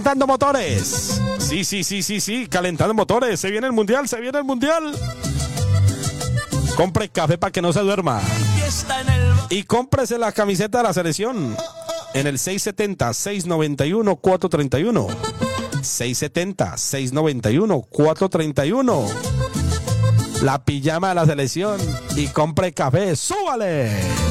Calentando motores. Sí, calentando motores. Se viene el mundial. Compre café para que no se duerma. Y cómprese la camiseta de la selección en el 670-691-431. 670-691-431. La pijama de la selección y compre café. ¡Súbale!